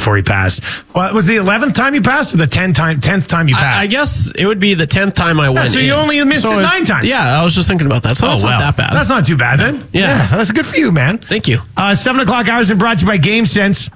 before he passed. Well, was the 11th time you passed or the 10th time you passed? I guess it would be the 10th time I went. So you only missed it 9 times. Yeah, I was just thinking about that. So that's not that bad. That's not too bad then. Yeah. That's good for you, man. Thank you. 7 o'clock hours are brought to you by GameSense.